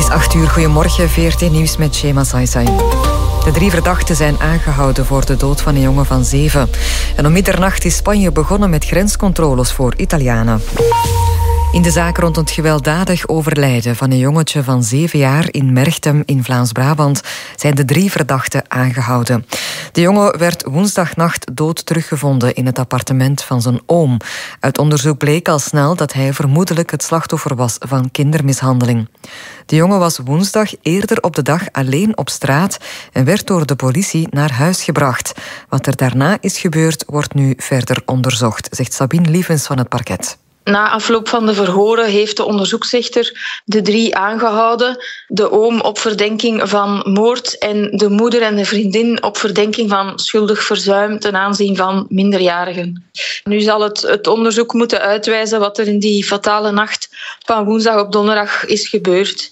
is 8:00. Goedemorgen, VRT Nieuws met Shema Saisai. De 3 verdachten zijn aangehouden voor de dood van een jongen van 7. En om middernacht is Spanje begonnen met grenscontroles voor Italianen. In de zaak rond het gewelddadig overlijden van een jongetje van 7 jaar in Merchtem in Vlaams-Brabant zijn de 3 verdachten aangehouden. De jongen werd woensdagnacht dood teruggevonden in het appartement van zijn oom. Uit onderzoek bleek al snel dat hij vermoedelijk het slachtoffer was van kindermishandeling. De jongen was woensdag eerder op de dag alleen op straat en werd door de politie naar huis gebracht. Wat er daarna is gebeurd, wordt nu verder onderzocht, zegt Sabine Lievens van het parket. Na afloop van de verhoren heeft de onderzoeksrechter de 3 aangehouden. De oom op verdenking van moord en de moeder en de vriendin op verdenking van schuldig verzuim ten aanzien van minderjarigen. Nu zal het onderzoek moeten uitwijzen wat er in die fatale nacht van woensdag op donderdag is gebeurd.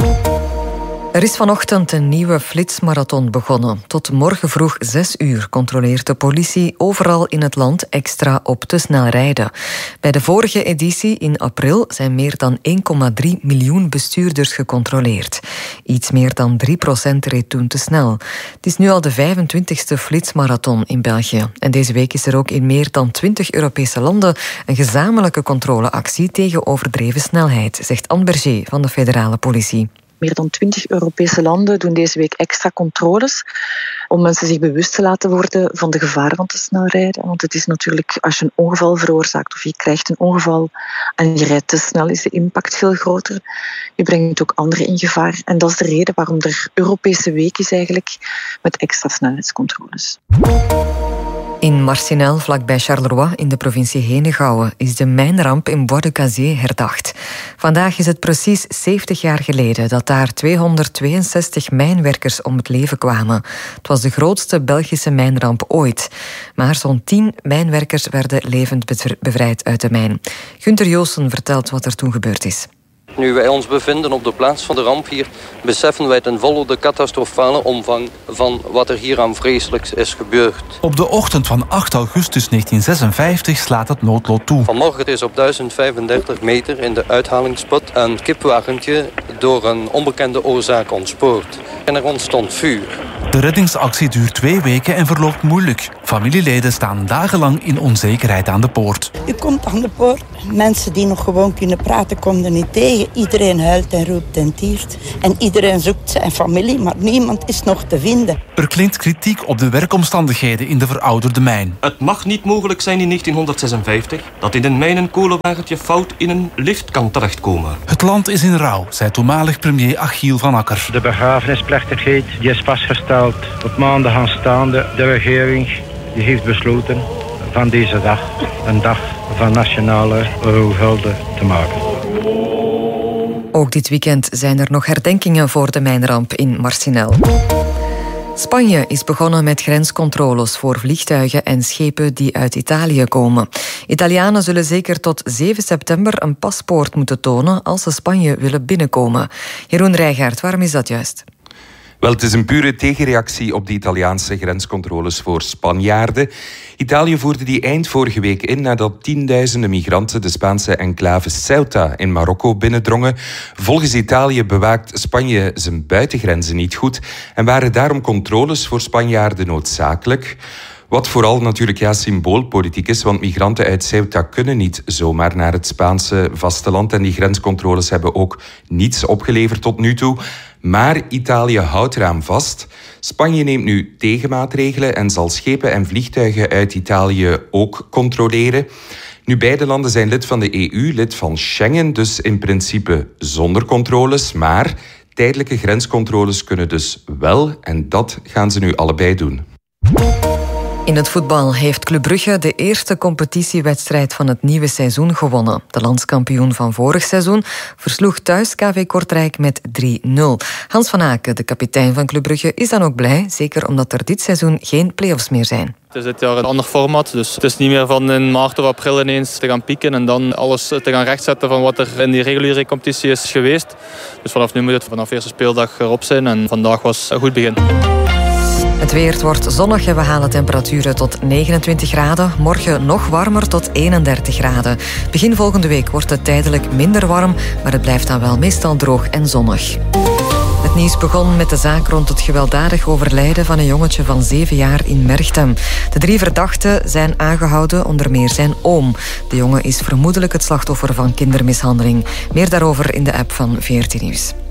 Er is vanochtend een nieuwe flitsmarathon begonnen. Tot morgen vroeg 6 uur controleert de politie overal in het land extra op te snel rijden. Bij de vorige editie in april zijn meer dan 1,3 miljoen bestuurders gecontroleerd. Iets meer dan 3% reed toen te snel. Het is nu al de 25e flitsmarathon in België. En deze week is er ook in meer dan 20 Europese landen een gezamenlijke controleactie tegen overdreven snelheid, zegt Anne Berger van de federale politie. Meer dan 20 Europese landen doen deze week extra controles om mensen zich bewust te laten worden van de gevaren van te snel rijden. Want het is natuurlijk, als je een ongeval veroorzaakt of je krijgt een ongeval en je rijdt te snel, is de impact veel groter. Je brengt ook anderen in gevaar. En dat is de reden waarom er Europese week is eigenlijk met extra snelheidscontroles. In Marcinelle, vlakbij Charleroi, in de provincie Henegouwen, is de mijnramp in Bois de Cazier herdacht. Vandaag is het precies 70 jaar geleden dat daar 262 mijnwerkers om het leven kwamen. Het was de grootste Belgische mijnramp ooit. Maar zo'n 10 mijnwerkers werden levend bevrijd uit de mijn. Gunther Joosten vertelt wat er toen gebeurd is. Nu wij ons bevinden op de plaats van de ramp hier, beseffen wij ten volle de catastrofale omvang van wat er hier aan vreselijks is gebeurd. Op de ochtend van 8 augustus 1956 slaat het noodlot toe. Vanmorgen is op 1035 meter in de uithalingsspot een kipwagentje door een onbekende oorzaak ontspoord. En er ontstond vuur. De reddingsactie duurt 2 weken en verloopt moeilijk. Familieleden staan dagenlang in onzekerheid aan de poort. U komt aan de poort. Mensen die nog gewoon kunnen praten, konden niet tegen. Iedereen huilt en roept en tiert. En iedereen zoekt zijn familie, maar niemand is nog te vinden. Er klinkt kritiek op de werkomstandigheden in de verouderde mijn. Het mag niet mogelijk zijn in 1956 dat in een mijn een kolenwagentje fout in een lift kan terechtkomen. Het land is in rouw, zei toenmalig premier Achiel van Akker. De begrafenisplechtigheid die is vastgesteld op maandag aanstaande. De regering die heeft besloten van deze dag een dag van nationale rouwhulde te maken. Ook dit weekend zijn er nog herdenkingen voor de mijnramp in Marcinelle. Spanje is begonnen met grenscontroles voor vliegtuigen en schepen die uit Italië komen. Italianen zullen zeker tot 7 september een paspoort moeten tonen als ze Spanje willen binnenkomen. Jeroen Rijgaard, waarom is dat juist? Wel, het is een pure tegenreactie op de Italiaanse grenscontroles voor Spanjaarden. Italië voerde die eind vorige week in nadat tienduizenden migranten de Spaanse enclave Ceuta in Marokko binnendrongen. Volgens Italië bewaakt Spanje zijn buitengrenzen niet goed en waren daarom controles voor Spanjaarden noodzakelijk. Wat vooral natuurlijk symboolpolitiek is, want migranten uit Ceuta kunnen niet zomaar naar het Spaanse vasteland en die grenscontroles hebben ook niets opgeleverd tot nu toe. Maar Italië houdt eraan vast. Spanje neemt nu tegenmaatregelen en zal schepen en vliegtuigen uit Italië ook controleren. Nu, beide landen zijn lid van de EU, lid van Schengen, dus in principe zonder controles. Maar tijdelijke grenscontroles kunnen dus wel en dat gaan ze nu allebei doen. In het voetbal heeft Club Brugge de eerste competitiewedstrijd van het nieuwe seizoen gewonnen. De landskampioen van vorig seizoen versloeg thuis KV Kortrijk met 3-0. Hans van Aken, de kapitein van Club Brugge, is dan ook blij, zeker omdat er dit seizoen geen play-offs meer zijn. Het is dit jaar een ander format, dus het is niet meer van in maart of april ineens te gaan pieken en dan alles te gaan rechtzetten van wat er in die reguliere competitie is geweest. Dus vanaf nu moet het vanaf de eerste speeldag erop zijn en vandaag was een goed begin. Het weer wordt zonnig en we halen temperaturen tot 29 graden. Morgen nog warmer tot 31 graden. Begin volgende week wordt het tijdelijk minder warm, maar het blijft dan wel meestal droog en zonnig. Het nieuws begon met de zaak rond het gewelddadig overlijden van een jongetje van 7 jaar in Merchtem. De 3 verdachten zijn aangehouden, onder meer zijn oom. De jongen is vermoedelijk het slachtoffer van kindermishandeling. Meer daarover in de app van VRT Nieuws.